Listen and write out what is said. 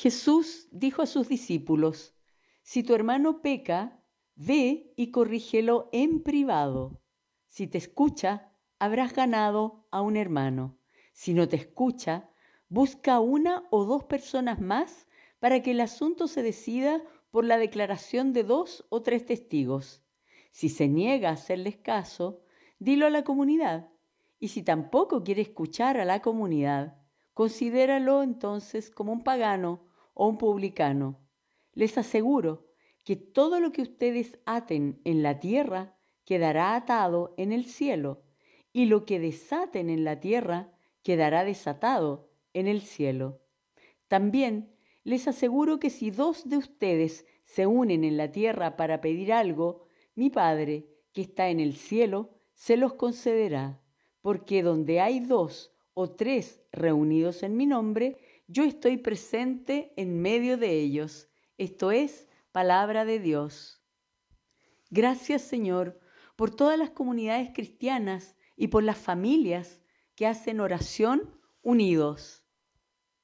Jesús dijo a sus discípulos: si tu hermano peca, ve y corrígelo en privado. Si te escucha, habrás ganado a un hermano. Si no te escucha, busca una o dos personas más para que el asunto se decida por la declaración de 2 o 3 testigos. Si se niega a hacerles caso, dilo a la comunidad. Y si tampoco quiere escuchar a la comunidad, considéralo entonces como un pagano o un publicano. Les aseguro que todo lo que ustedes aten en la tierra quedará atado en el cielo, y lo que desaten en la tierra quedará desatado en el cielo. También les aseguro que si 2 de ustedes se unen en la tierra para pedir algo, mi Padre, que está en el cielo, se los concederá, porque donde hay 2 o 3 reunidos en mi nombre, yo estoy presente en medio de ellos. Esto es palabra de Dios. Gracias, Señor, por todas las comunidades cristianas y por las familias que hacen oración unidos.